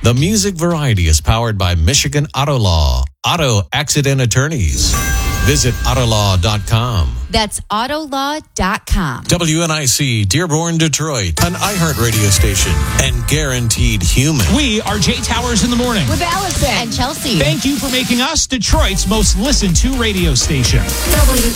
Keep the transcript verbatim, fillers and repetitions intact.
The Music Variety is powered by Michigan Auto Law. Auto accident attorneys. Visit auto law dot com. That's auto law dot com. W N I C, Dearborn, Detroit, an iHeart radio station, and Guaranteed Human. We are Jay Towers in the morning. With Allison and Chelsea. Thank you for making us Detroit's most listened to radio station. W